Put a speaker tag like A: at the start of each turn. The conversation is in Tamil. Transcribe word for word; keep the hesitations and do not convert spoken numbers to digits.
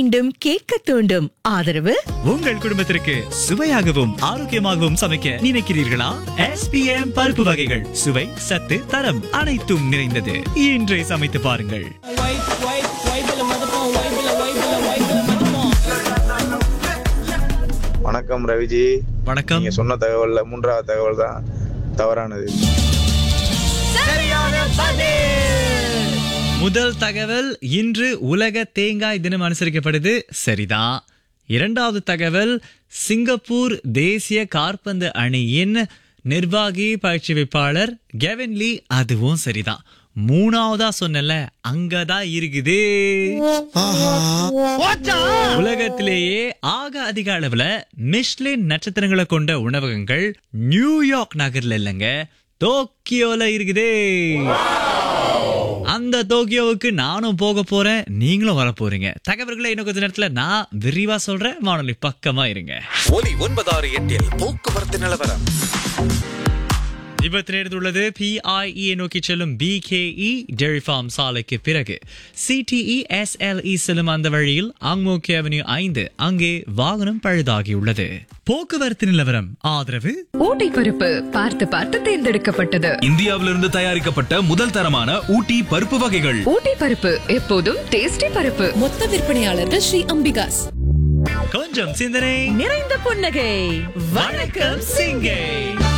A: வேண்டும், கேட்க தூண்டும். ஆதரவு
B: உங்கள் குடும்பத்திற்கு சுவையாகவும் ஆரோக்கியமாகவும் சமைக்க நினைக்கிறீர்களா? எஸ் பி எம் பருப்பு வகைகள் சுவை, சத்து, தரம் அனைத்தும் நிறைந்தது. இன்றே சமைத்து பாருங்கள்.
C: வணக்கம் ரவிஜி.
B: வணக்கம்.
C: நீங்க சொன்ன தகவல்ல மூன்றாவது தகவல் தான் தவறானது.
B: முதல் தகவல், இன்று உலக தேங்காய் தினம் அனுசரிக்கப்படுது. சரிதான். இரண்டாவது தகவல், சிங்கப்பூர் தேசிய காற்பந்து அணியின் நிர்வாகி பயிற்சிவிப்பாளர் கெவின் லீ. அதுவும் சரிதான். மூணாவதா சொன்னல, அங்கதான் இருக்குது. உலகத்திலேயே ஆக அதிக அளவுல மிஷ்லின் நட்சத்திரங்களை கொண்ட உணவகங்கள் நியூயார்க் நகர்ல இல்லைங்க, டோக்கியோல இருக்குதே. அந்த டோக்கியோவுக்கு நானும் போக போறேன், நீங்களும் வர போறீங்க. தகவல்களை இன்னும் கொஞ்ச நேரத்துல நான் விரிவா சொல்றேன். வானொலி பக்கமா இருங்க.
D: ஒலி ஒன்பதாறு எட்டில் போக்குவரத்து நிலவரம்.
B: விபத்து நேர்ந்துள்ளது. பிஐஇ நோக்கி செல்லும் பிகேஇ டெய்ரி ஃபார்ம் சாலைக்கு பிறகு சிடிஇ எஸ்எல்இ செல்லும் அந்த வழியில் அங்மோக்கி அவென்யூ ஐந்து அங்கே வாகனம் பழுதாகியுள்ளது. போக்குவரத்து நிலவரம் ஆதரவு
E: ஊட்டி பருப்பு பார்த்து பார்த்து தேர்ந்தெடுக்கப்பட்டது.
F: இந்தியாவிலிருந்து தயாரிக்கப்பட்ட முதல் தரமான ஊட்டி பருப்பு வகைகள்.
E: ஊட்டி பருப்பு எப்போதும் டேஸ்டி பருப்பு.
G: மொத்த விற்பனையாளர்கள் ஸ்ரீ அம்பிகாஸ்.
B: கொஞ்சம் சிந்தனை
A: நிறைந்த புன்னகை.
B: வணக்கம் சிங்கை.